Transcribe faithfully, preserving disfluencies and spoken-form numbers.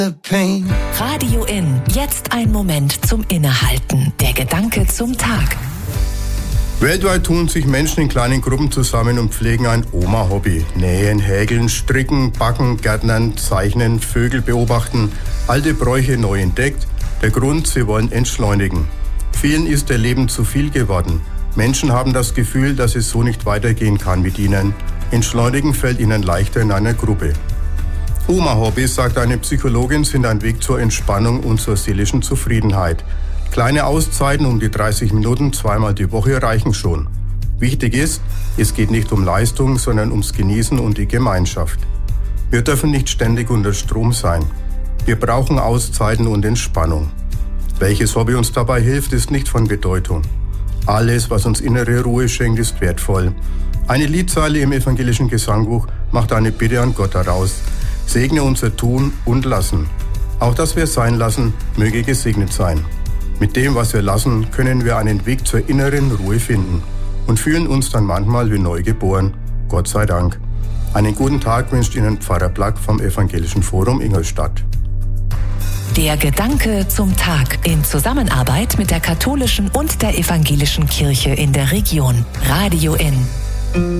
Radio In. Jetzt ein Moment zum Innehalten. Der Gedanke zum Tag. Weltweit tun sich Menschen in kleinen Gruppen zusammen und pflegen ein Oma-Hobby. Nähen, häkeln, stricken, backen, gärtnern, zeichnen, Vögel beobachten. Alte Bräuche neu entdeckt. Der Grund, sie wollen entschleunigen. Vielen ist ihr Leben zu viel geworden. Menschen haben das Gefühl, dass es so nicht weitergehen kann mit ihnen. Entschleunigen fällt ihnen leichter in einer Gruppe. Oma-Hobbys, sagt eine Psychologin, sind ein Weg zur Entspannung und zur seelischen Zufriedenheit. Kleine Auszeiten um die dreißig Minuten zweimal die Woche reichen schon. Wichtig ist, es geht nicht um Leistung, sondern ums Genießen und die Gemeinschaft. Wir dürfen nicht ständig unter Strom sein. Wir brauchen Auszeiten und Entspannung. Welches Hobby uns dabei hilft, ist nicht von Bedeutung. Alles, was uns innere Ruhe schenkt, ist wertvoll. Eine Liedzeile im evangelischen Gesangbuch macht eine Bitte an Gott daraus. Segne unser Tun und Lassen. Auch das wir sein lassen, möge gesegnet sein. Mit dem, was wir lassen, können wir einen Weg zur inneren Ruhe finden und fühlen uns dann manchmal wie neu geboren. Gott sei Dank. Einen guten Tag wünscht Ihnen Pfarrer Black vom Evangelischen Forum Ingolstadt. Der Gedanke zum Tag in Zusammenarbeit mit der katholischen und der evangelischen Kirche in der Region. Radio In.